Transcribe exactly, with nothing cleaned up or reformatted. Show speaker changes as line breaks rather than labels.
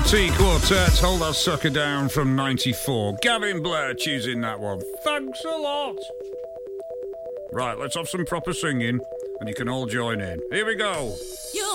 T Quartet, Hold That Sucker Down from ninety-four. Gavin Blair choosing that one. Thanks a lot. Right, let's have some proper singing, and you can all join in. Here we go.
You